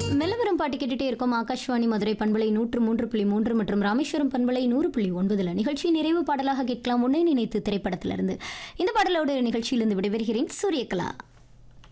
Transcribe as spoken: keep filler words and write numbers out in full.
மெல்லவரம் பாட்டு கேட்டுட்டே இருக்கும் ஆகாஷ்வாணி மதுரை பண்பலை நூற்று மூன்று புள்ளி மூன்று மற்றும் ராமேஸ்வரம் பண்பலை நூறு புள்ளி ஒன்பதுல நிகழ்ச்சி நிறைவு பாடலாக கேட்கலாம். உன்னை நினைத்து திரைப்படத்திலிருந்து இந்த பாடலோடு நிகழ்ச்சியிலிருந்து விடைபெறுகிறேன். சூரியகலா.